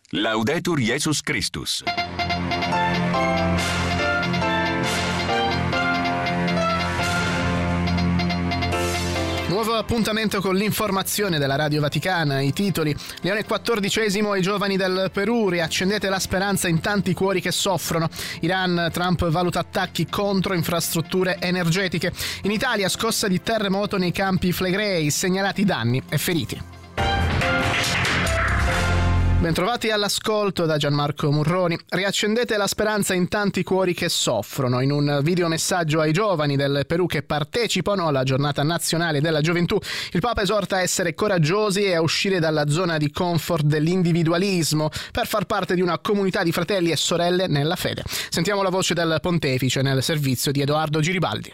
Laudetur Jesus Christus. Nuovo appuntamento con l'informazione della Radio Vaticana. I titoli: Leone XIV ai giovani del Perù, riaccendete la speranza in tanti cuori che soffrono. Iran, Trump valuta attacchi contro infrastrutture energetiche. In Italia, scossa di terremoto nei campi Flegrei, segnalati danni e feriti. Bentrovati all'ascolto da Gianmarco Murroni. Riaccendete la speranza in tanti cuori che soffrono. In un videomessaggio ai giovani del Perù che partecipano alla giornata nazionale della gioventù, il Papa esorta a essere coraggiosi e a uscire dalla zona di comfort dell'individualismo per far parte di una comunità di fratelli e sorelle nella fede. Sentiamo la voce del Pontefice nel servizio di Edoardo Giribaldi.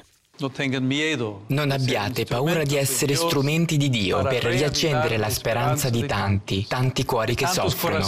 Non abbiate paura di essere strumenti di Dio per riaccendere la speranza di tanti cuori che soffrono.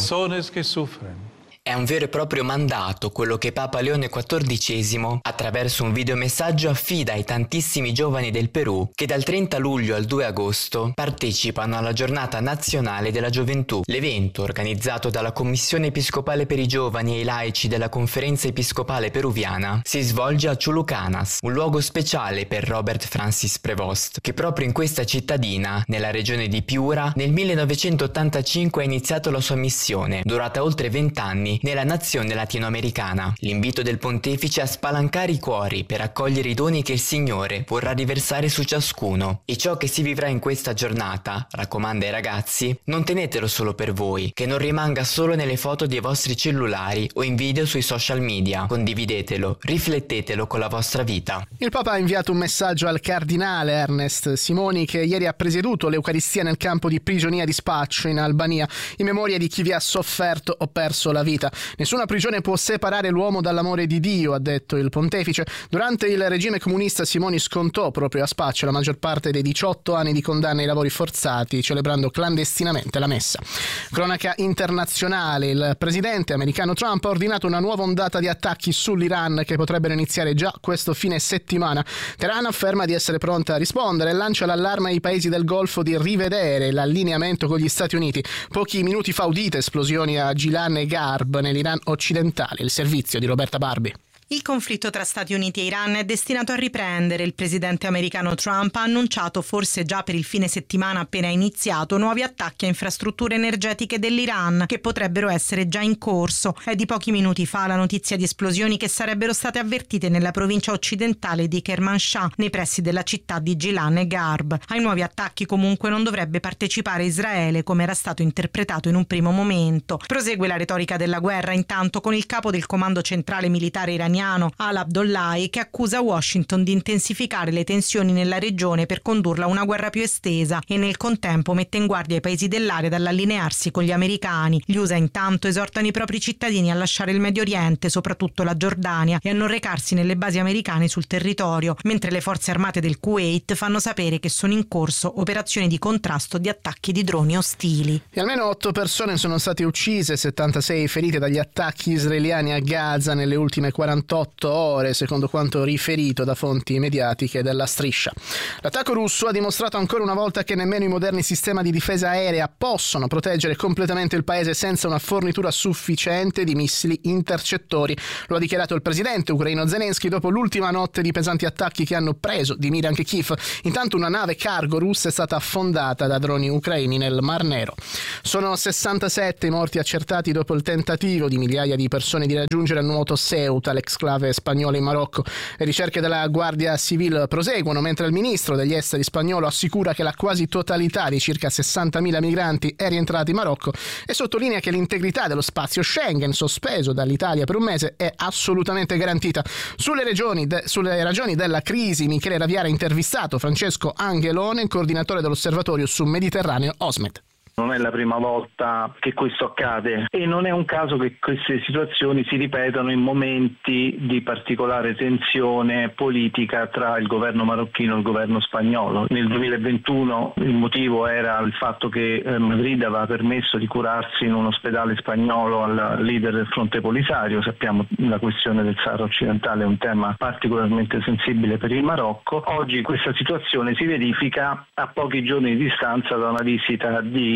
È un vero e proprio mandato quello che Papa Leone XIV, attraverso un videomessaggio, affida ai tantissimi giovani del Perù che dal 30 luglio al 2 agosto partecipano alla Giornata Nazionale della Gioventù. L'evento, organizzato dalla Commissione Episcopale per i Giovani e i Laici della Conferenza Episcopale Peruviana, si svolge a Chulucanas, un luogo speciale per Robert Francis Prevost, che proprio in questa cittadina, nella regione di Piura, nel 1985 ha iniziato la sua missione, durata oltre 20 anni, nella nazione latinoamericana. L'invito del Pontefice a spalancare i cuori per accogliere i doni che il Signore vorrà riversare su ciascuno. E ciò che si vivrà in questa giornata, raccomanda ai ragazzi, non tenetelo solo per voi, che non rimanga solo nelle foto dei vostri cellulari o in video sui social media. Condividetelo, riflettetelo con la vostra vita. Il Papa ha inviato un messaggio al cardinale Ernest Simoni, che ieri ha presieduto l'Eucaristia nel campo di prigionia di Spaccio in Albania, in memoria di chi vi ha sofferto o perso la vita. Nessuna prigione può separare l'uomo dall'amore di Dio, ha detto il Pontefice. Durante il regime comunista Simoni scontò proprio a Spaccio la maggior parte dei 18 anni di condanna ai lavori forzati, celebrando clandestinamente la messa. Cronaca internazionale: il presidente americano Trump ha ordinato una nuova ondata di attacchi sull'Iran che potrebbero iniziare già questo fine settimana. Teheran afferma di essere pronta a rispondere e lancia l'allarme ai paesi del Golfo di rivedere l'allineamento con gli Stati Uniti. Pochi minuti fa udite esplosioni a Gilan e Garb nell'Iran occidentale. Il servizio di Roberta Barbi. Il conflitto tra Stati Uniti e Iran è destinato a riprendere. Il presidente americano Trump ha annunciato, forse già per il fine settimana appena iniziato, nuovi attacchi a infrastrutture energetiche dell'Iran che potrebbero essere già in corso. È di pochi minuti fa la notizia di esplosioni che sarebbero state avvertite nella provincia occidentale di Kermanshah, nei pressi della città di Gilan e Garb. Ai nuovi attacchi comunque non dovrebbe partecipare Israele, come era stato interpretato in un primo momento. Prosegue la retorica della guerra intanto con il capo del comando centrale militare iraniano Al Abdollahi, che accusa Washington di intensificare le tensioni nella regione per condurla a una guerra più estesa e nel contempo mette in guardia i paesi dell'area dall'allinearsi con gli americani. Gli USA intanto esortano i propri cittadini a lasciare il Medio Oriente, soprattutto la Giordania, e a non recarsi nelle basi americane sul territorio, mentre le forze armate del Kuwait fanno sapere che sono in corso operazioni di contrasto di attacchi di droni ostili. E almeno 8 persone sono state uccise, 76 ferite dagli attacchi israeliani a Gaza nelle ultime 48 ore, secondo quanto riferito da fonti mediatiche della Striscia. L'attacco russo ha dimostrato ancora una volta che nemmeno i moderni sistemi di difesa aerea possono proteggere completamente il paese senza una fornitura sufficiente di missili intercettori. Lo ha dichiarato il presidente ucraino Zelensky dopo l'ultima notte di pesanti attacchi che hanno preso di mira anche Kiev. Intanto una nave cargo russa è stata affondata da droni ucraini nel Mar Nero. Sono 67 i morti accertati dopo il tentativo di migliaia di persone di raggiungere il nuoto Ceuta, l'exclave spagnola in Marocco. Le ricerche della Guardia Civile proseguono, mentre il ministro degli esteri spagnolo assicura che la quasi totalità di circa 60.000 migranti è rientrata in Marocco e sottolinea che l'integrità dello spazio Schengen, sospeso dall'Italia per un mese, è assolutamente garantita. Sulle ragioni della crisi, Michele Raviara ha intervistato Francesco Angelone, coordinatore dell'Osservatorio sul Mediterraneo OSMED. Non è la prima volta che questo accade e non è un caso che queste situazioni si ripetano in momenti di particolare tensione politica tra il governo marocchino e il governo spagnolo. Nel 2021 il motivo era il fatto che Madrid aveva permesso di curarsi in un ospedale spagnolo al leader del Fronte Polisario. Sappiamo che la questione del Sahara occidentale è un tema particolarmente sensibile per il Marocco. Oggi questa situazione si verifica a pochi giorni di distanza da una visita di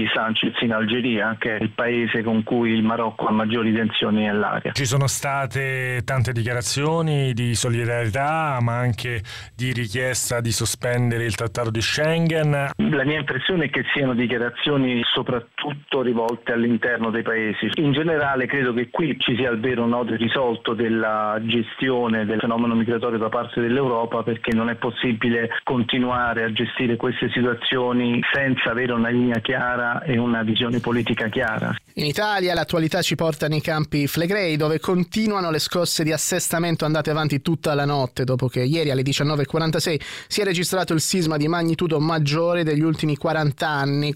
Sanchez in Algeria, che è il paese con cui il Marocco ha maggiori tensioni nell'area. Ci sono state tante dichiarazioni di solidarietà, ma anche di richiesta di sospendere il trattato di Schengen. La mia impressione è che siano dichiarazioni soprattutto rivolte all'interno dei paesi. In generale credo che qui ci sia il vero nodo irrisolto della gestione del fenomeno migratorio da parte dell'Europa, perché non è possibile continuare a gestire queste situazioni senza avere una linea chiara e una visione politica chiara. In Italia l'attualità ci porta nei campi Flegrei, dove continuano le scosse di assestamento andate avanti tutta la notte, dopo che ieri alle 19:46 si è registrato il sisma di magnitudo maggiore degli ultimi 40 anni,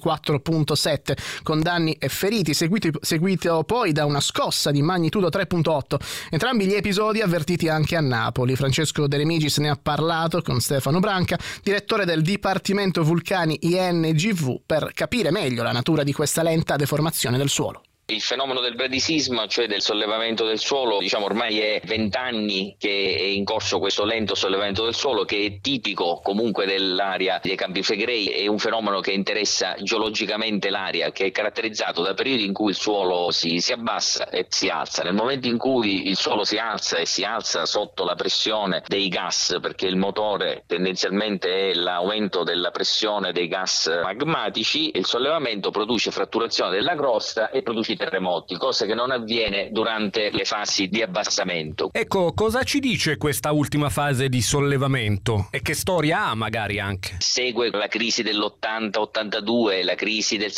4.7, con danni e feriti, seguito poi da una scossa di magnitudo 3.8. Entrambi gli episodi avvertiti anche a Napoli. Francesco De Remigis ne ha parlato con Stefano Branca, direttore del Dipartimento Vulcani INGV, per capire meglio la natura di questa lenta deformazione del suolo. Il fenomeno del bradisismo, cioè del sollevamento del suolo, ormai è 20 anni che è in corso questo lento sollevamento del suolo, che è tipico comunque dell'area dei Campi Flegrei. È un fenomeno che interessa geologicamente l'area, che è caratterizzato da periodi in cui il suolo si abbassa e si alza. Nel momento in cui il suolo si alza e si alza sotto la pressione dei gas, perché il motore tendenzialmente è l'aumento della pressione dei gas magmatici, il sollevamento produce fratturazione della crosta e produce terremoti, cosa che non avviene durante le fasi di abbassamento. Ecco, cosa ci dice questa ultima fase di sollevamento e che storia ha magari anche? Segue la crisi dell'80-82, la crisi del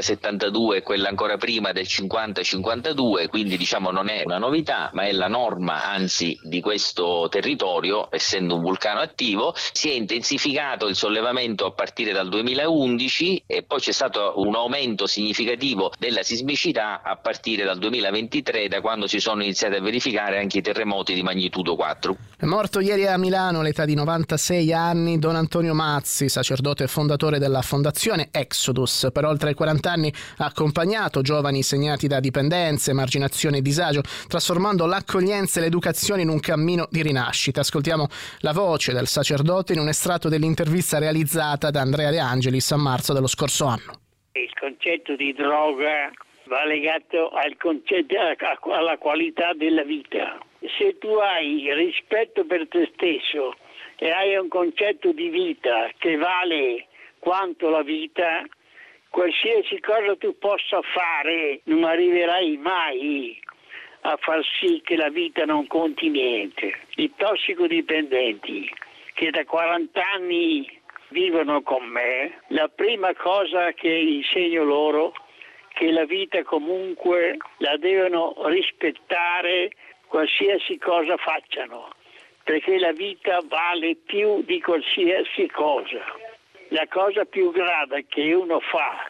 70-72 e quella ancora prima del 50-52, quindi non è una novità, ma è la norma anzi di questo territorio, essendo un vulcano attivo. Si è intensificato il sollevamento a partire dal 2011 e poi c'è stato un aumento significativo della sismicità a partire dal 2023, da quando si sono iniziati a verificare anche i terremoti di magnitudo 4. È morto ieri a Milano all'età di 96 anni Don Antonio Mazzi, sacerdote e fondatore della fondazione Exodus. Per oltre 40 anni ha accompagnato giovani segnati da dipendenze, emarginazione e disagio, trasformando l'accoglienza e l'educazione in un cammino di rinascita. Ascoltiamo la voce del sacerdote in un estratto dell'intervista realizzata da Andrea De Angelis a marzo dello scorso anno. Il concetto di droga va legato al concetto, alla qualità della vita. Se tu hai rispetto per te stesso e hai un concetto di vita che vale quanto la vita, qualsiasi cosa tu possa fare non arriverai mai a far sì che la vita non conti niente. I tossicodipendenti che da 40 anni vivono con me, la prima cosa che insegno loro che la vita comunque la devono rispettare qualsiasi cosa facciano, perché la vita vale più di qualsiasi cosa. La cosa più grave che uno fa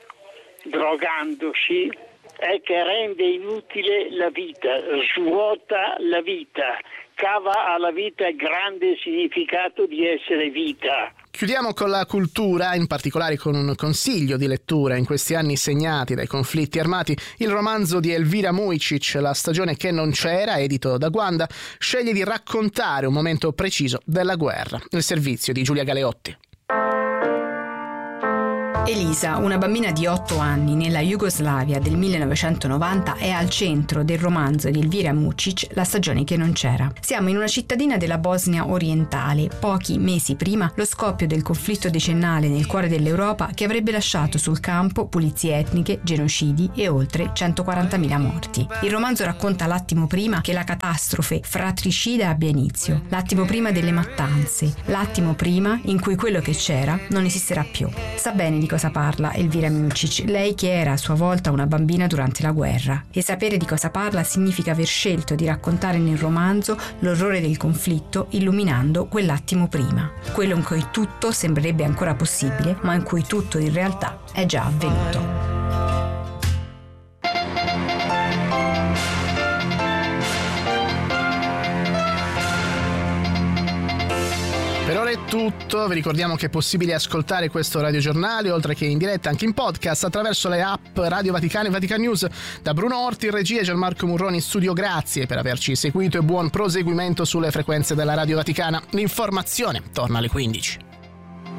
drogandosi è che rende inutile la vita, svuota la vita, cava alla vita il grande significato di essere vita. Chiudiamo con la cultura, in particolare con un consiglio di lettura in questi anni segnati dai conflitti armati. Il romanzo di Elvira Mujicic, La stagione che non c'era, edito da Guanda, sceglie di raccontare un momento preciso della guerra. Il servizio di Giulia Galeotti. Elisa, una bambina di 8 anni nella Jugoslavia del 1990, è al centro del romanzo di Elvira Mujicic, La stagione che non c'era. Siamo in una cittadina della Bosnia orientale, pochi mesi prima lo scoppio del conflitto decennale nel cuore dell'Europa che avrebbe lasciato sul campo pulizie etniche, genocidi e oltre 140.000 morti. Il romanzo racconta l'attimo prima che la catastrofe fratricida abbia inizio, l'attimo prima delle mattanze, l'attimo prima in cui quello che c'era non esisterà più. Sa bene di cosa parla Elvira Mujicic, lei che era a sua volta una bambina durante la guerra. E sapere di cosa parla significa aver scelto di raccontare nel romanzo l'orrore del conflitto illuminando quell'attimo prima, quello in cui tutto sembrerebbe ancora possibile, ma in cui tutto in realtà è già avvenuto. Per ora è tutto, vi ricordiamo che è possibile ascoltare questo radiogiornale, oltre che in diretta anche in podcast, attraverso le app Radio Vaticano e Vatican News. Da Bruno Orti in regia e Gianmarco Murroni in studio, grazie per averci seguito e buon proseguimento sulle frequenze della Radio Vaticana. L'informazione torna alle 15.